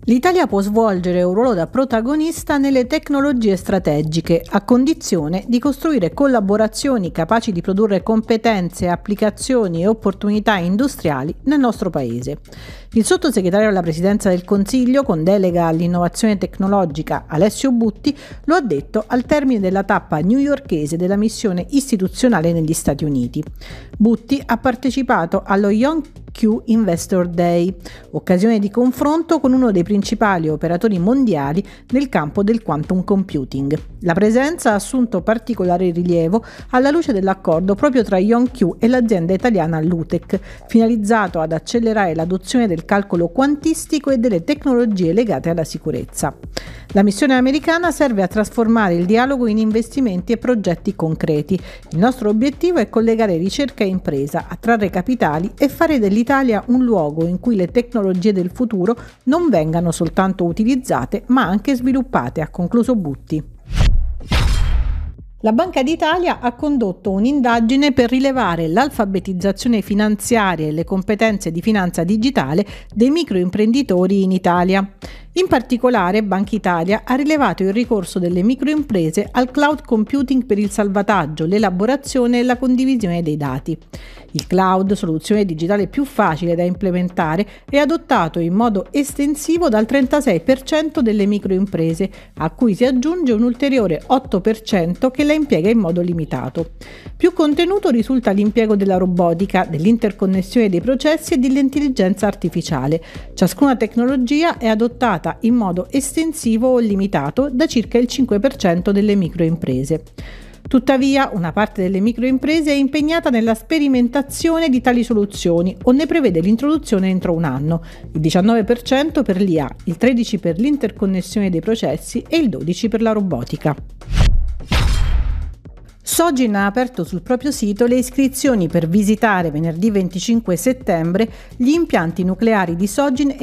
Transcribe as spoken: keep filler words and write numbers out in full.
L'Italia può svolgere un ruolo da protagonista nelle tecnologie strategiche, a condizione di costruire collaborazioni capaci di produrre competenze, applicazioni e opportunità industriali nel nostro Paese. Il sottosegretario alla Presidenza del Consiglio, con delega all'innovazione tecnologica, Alessio Butti, lo ha detto al termine della tappa newyorkese della missione istituzionale negli Stati Uniti. Butti ha partecipato allo Young Q Investor Day, occasione di confronto con uno dei principali operatori mondiali nel campo del quantum computing. La presenza ha assunto particolare rilievo alla luce dell'accordo proprio tra IonQ e l'azienda italiana Lutech, finalizzato ad accelerare l'adozione del calcolo quantistico e delle tecnologie legate alla sicurezza. La missione americana serve a trasformare il dialogo in investimenti e progetti concreti. Il nostro obiettivo è collegare ricerca e impresa, attrarre capitali e fare dell'Italia un luogo in cui le tecnologie del futuro non vengano soltanto utilizzate, ma anche sviluppate, ha concluso Butti. La Banca d'Italia ha condotto un'indagine per rilevare l'alfabetizzazione finanziaria e le competenze di finanza digitale dei microimprenditori in Italia. In particolare, Banca Italia ha rilevato il ricorso delle microimprese al cloud computing per il salvataggio, l'elaborazione e la condivisione dei dati. Il cloud, soluzione digitale più facile da implementare, è adottato in modo estensivo dal trentasei per cento delle microimprese, a cui si aggiunge un ulteriore otto per cento che la impiega in modo limitato. Più contenuto risulta l'impiego della robotica, dell'interconnessione dei processi e dell'intelligenza artificiale. Ciascuna tecnologia è adottata in modo estensivo o limitato da circa il cinque per cento delle microimprese. Tuttavia, una parte delle microimprese è impegnata nella sperimentazione di tali soluzioni o ne prevede l'introduzione entro un anno, il diciannove per cento per l'I A, il tredici per cento per l'interconnessione dei processi e il dodici per cento per la robotica. Sogin ha aperto sul proprio sito le iscrizioni per visitare venerdì venticinque settembre gli impianti nucleari di Sogin